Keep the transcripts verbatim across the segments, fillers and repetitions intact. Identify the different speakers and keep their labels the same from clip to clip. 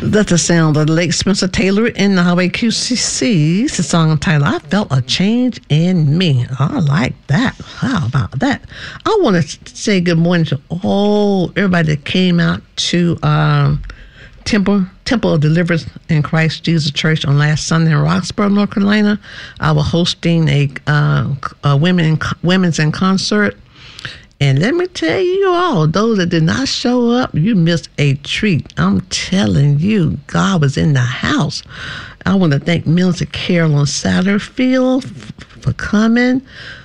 Speaker 1: That's the sound of the late Spencer Taylor in the Highway Q C C. It's a song entitled I Felt a Change in Me. I like that. How about that? I want to say good morning to all everybody that came out to um, Temple Temple of Deliverance in Christ Jesus Church on last Sunday in Roxborough, North Carolina. I was hosting a, uh, a women women's in concert. And let me tell you all, those that did not show up, you missed a treat. I'm telling you, God was in the house. I want to thank Minister Carolyn Satterfield for coming.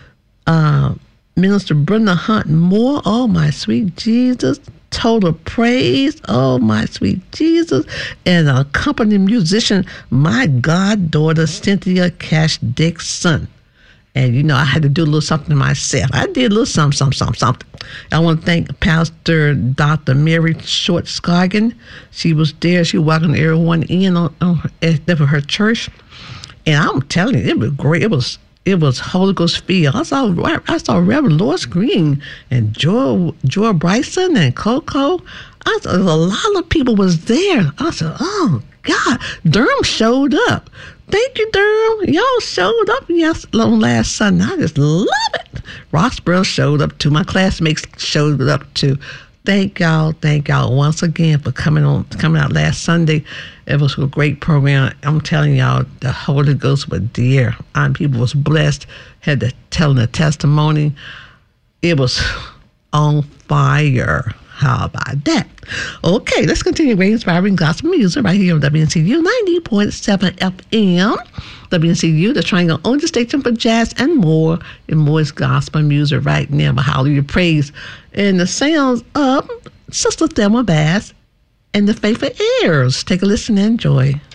Speaker 1: Uh, Minister Brenda Hunt Moore, oh my sweet Jesus. Total praise, oh my sweet Jesus. And accompanying musician, my goddaughter, Cynthia Cash Dixon. And, you know, I had to do a little something myself. I did a little something, something, something, something. I want to thank Pastor Doctor Mary Short Scoggin. She was there. She welcomed everyone in on, on her, at her church. And I'm telling you, it was great. It was it was Holy Ghost filled. I saw I saw Reverend Lois Green and Joy, Joy Bryson and Coco. I saw a lot of people was there. I said, oh, God. Durham showed up. Thank you, Durham. Y'all showed up yes on last Sunday. I just love it. Roxborough showed up too. My classmates showed up too. Thank y'all. Thank y'all once again for coming on, coming out last Sunday. It was a great program. I'm telling y'all, the Holy Ghost was there. And people was blessed. Had to tell the testimony. It was on fire. How about that? Okay, let's continue with inspiring gospel music right here on W N C U ninety point seven F M. W N C U, the Triangle only station for jazz and more, and more is gospel music right now. But hallelujah praise. And the sounds of Sister Thelma Bass and the Faithful Heirs. Take a listen and enjoy.